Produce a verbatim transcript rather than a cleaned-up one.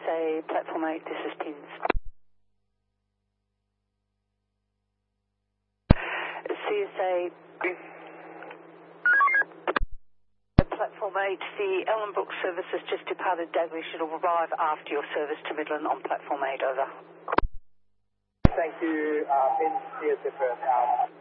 S A, Platform eight, this is Pins. C S A, Platform eight, the Ellenbrook service has just departed Daglish. It'll arrive after your service to Midland on Platform eight, over. Thank you, uh, Pins, C S F.